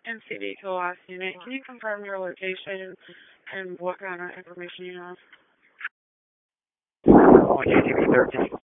NCD to the last unit. Can you confirm your location and what kind of information you have? On UTV 13.